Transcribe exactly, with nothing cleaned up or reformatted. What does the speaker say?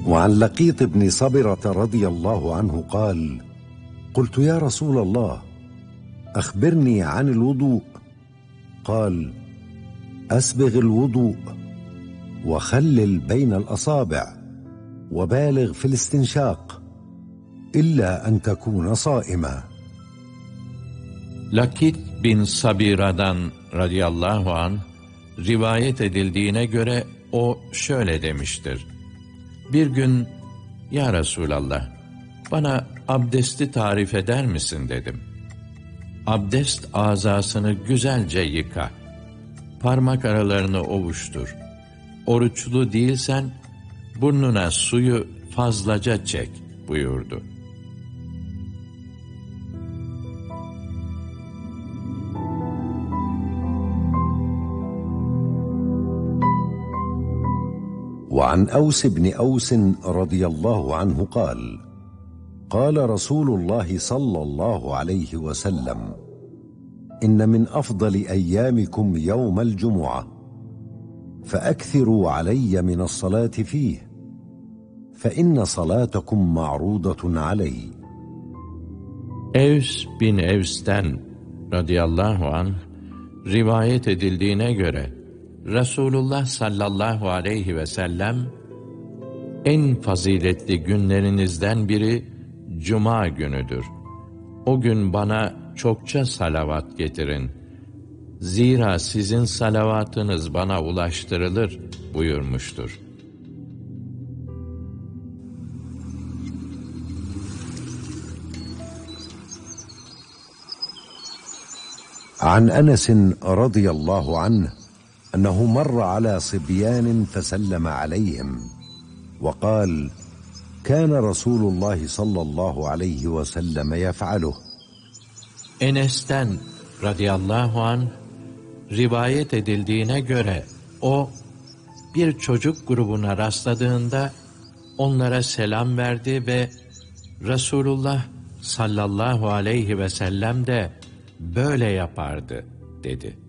وعن لقيط بن صبرة رضي الله عنه قال: قلت يا رسول الله أخبرني عن الوضوء. قال: أسبغ الوضوء وخلل بين الأصابع وبالغ في الاستنشاق إلا أن تكون صائما. Lakit bin Sabira'dan radıyallahu anh rivayet edildiğine göre o şöyle demiştir: Bir gün, ya Resulallah, bana abdesti tarif eder misin dedim. Abdest azasını güzelce yıka, parmak aralarını ovuştur. Oruçlu değilsen burnuna suyu fazlaca çek buyurdu. وعن أوس بن أوس رضي الله عنه قال: قال رسول الله صلى الله عليه وسلم: إن من أفضل أيامكم يوم الجمعة فأكثروا علي من الصلاة فيه فإن صلاتكم معروضة علي. Evs bin Evs'ten radıyallahu anh rivayet edildiğine göre Resulullah sallallahu aleyhi ve sellem, en faziletli günlerinizden biri Cuma günüdür. O gün bana çokça salavat getirin. Zira sizin salavatınız bana ulaştırılır buyurmuştur. عن أنس رضي الله عنه أنه مر على صبيان فسلم عليهم وقال: كان رسول الله صلى الله عليه وسلم يفعله. Enes'ten radıyallahu anh rivayet edildiğine göre o bir çocuk grubuna rastladığında onlara selam verdi ve Resulullah sallallahu aleyhi ve sellem de böyle yapardı dedi.